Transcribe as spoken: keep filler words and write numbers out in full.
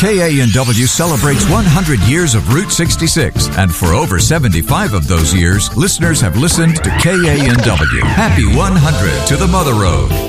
K A N W celebrates one hundred years of Route sixty-six, and for over seventy-five of those years, listeners have listened to K A N W. Happy one hundred to the Mother Road.